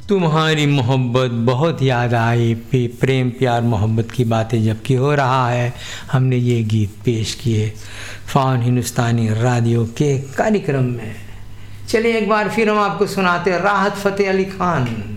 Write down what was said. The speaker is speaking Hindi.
तुम्हारी मोहब्बत बहुत याद आई। प्रेम प्यार मोहब्बत की बातें जबकि हो रहा है, हमने ये गीत पेश किए फ़ॉन हिंदुस्तानी रेडियो के कार्यक्रम में। चलिए एक बार फिर हम आपको सुनाते हैं राहत फ़तेह अली खान।